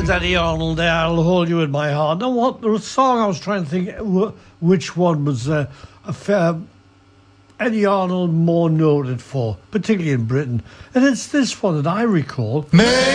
There's Eddie Arnold there, I'll hold you in my heart. Now, what the song I was trying to think which one was Eddie Arnold more noted for, particularly in Britain. And it's this one that I recall.